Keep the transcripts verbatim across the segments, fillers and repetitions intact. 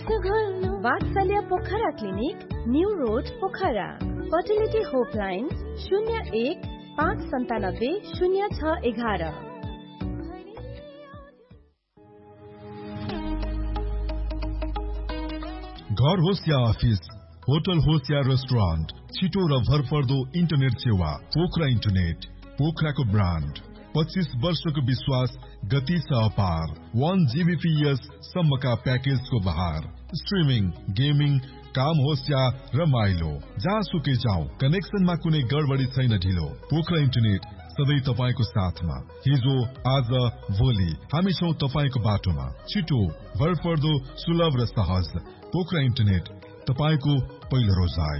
वात्सल्य Pokhara clinic, new road Pokhara. Fertility होपलाइन शून्य एक पाँच सन्तानब्बे शून्य छ एघार। घर होस् या अफिस, होटल होस् या रेस्टुरेन्ट, छिटो र भरपर्दो इन्टरनेट सेवा पोखरा इन्टरनेट। पोखराको ब्रान्ड, पच्चीस वर्षको विश्वास, गति छ अपार। वन जीबीपीएस सम्मका प्याकेजको बहार। स्ट्रिमिङ, गेमिङ, काम होस् या रमाइलो, जहाँसुकै जाउँ, कनेक्सनमा कुनै गडबडी छैन ढिलो। पोखरा इन्टरनेट सधैँ तपाईको साथमा। हिजो, आज, भोलि हामी छौं तपाईको बाटोमा। छिटो, भरपर्दो, सुलभ र सहज। पोखरा इन्टरनेट, तपाईको पहिलो रोजाइ।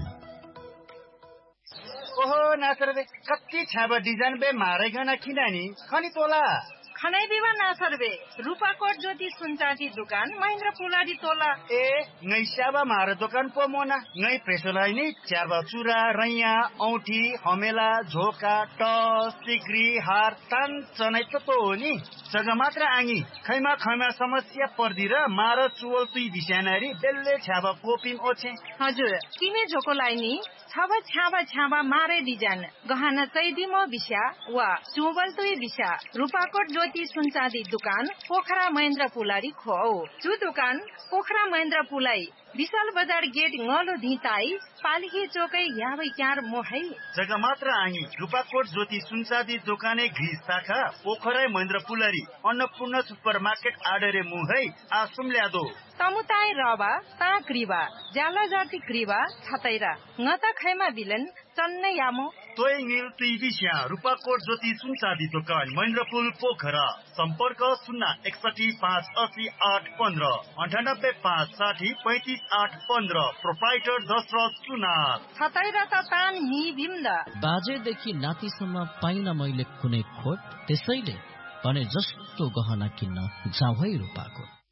ओहो नासर बे कति छाबा डिजाइन बे मारे गना किनानी खनी तोला खनै बिवा नासर बे रूपाकोट ज्योति सुनचाँदी दुकान महेन्द्र पुलाडी तोला ए ngै स्याबा मारे दोकान पो मोना ngै प्रेसोलाई नि च्याबा चुरा रैया औठी हमेला झोका टस सिक्री हार तान चनै त तो हो नि जग्गा मात्र आङी खैमा खैमा समस्या पर्दी र मार चुवल तुई दिशानारी बेल्ले छाबा पोपिन ओछे हजुर किने झोकोलाई नि छाबा छाबा छाबा मारे डिजाइन गहना चैदिमो बिस्या वा चुवल तुई बिस्या रूपाकोट ज्योति सुनचाँदी दुकान पोखरा महेन्द्र पुलाडी खो जु दुकान पोखरा महेन्द्र पुलाई विशाल बजार गेट ngलो धिताई पालिके चोकै याबै क्यार मोहै जग्गा मात्र आङी रूपाकोट ज्योति सुनचाँदी दोकाने घिस शाखा पोखरा महेन्द्र पुलाडी अन्नपूर्ण सुपर मार्केट आडरे मुहै आसुम ल्यादो तमुताई रबा ता क्रिबा ज्याला जाति क्रिबा छतैरा ngata खैमा बिलन चन्ने यामो तोय नील तुई बिस्या रूपाकोट ज्योति सुनचाँदी दोकान महेन्द्रपुल पोखरा सम्पर्क शून्य एकसठी पाँच असी आठ पन्ध्र अन्ठानब्बे पाँच साठी पैंतिस आठ पन्ध्र प्रोप्राइटर दशरथ सुनार छतैरा त तान नि बिम्दा बाजेदेखि नातिसम्म पाइन मैले कुनै खोट त्यसैले भने जस्तो गहना किन्न जाऊ है रूपाकोट।